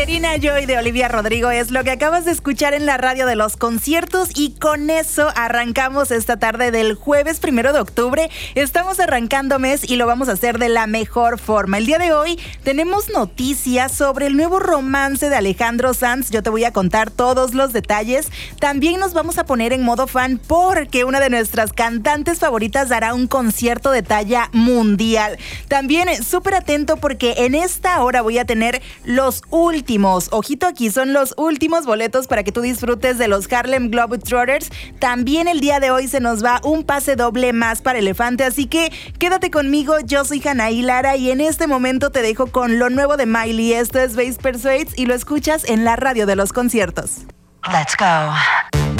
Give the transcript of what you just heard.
Serena Joy de Olivia Rodrigo es lo que acabas de escuchar en la radio de los conciertos, y con eso arrancamos esta tarde del jueves 1 de octubre. Estamos arrancando mes y lo vamos a hacer de la mejor forma. El día de hoy tenemos noticias sobre el nuevo romance de Alejandro Sanz. Yo te voy a contar todos los detalles. También nos vamos a poner en modo fan porque una de nuestras cantantes favoritas dará un concierto de talla mundial. También súper atento porque en esta hora voy a tener los últimos, ojito aquí, son los últimos boletos para que tú disfrutes de los Harlem Globetrotters. También el día de hoy se nos va un pase doble más para Elefante, así que quédate conmigo. Yo soy Anaí Lara y en este momento te dejo con lo nuevo de Miley. Esto es Bass Persuades y lo escuchas en la radio de los conciertos. Let's go.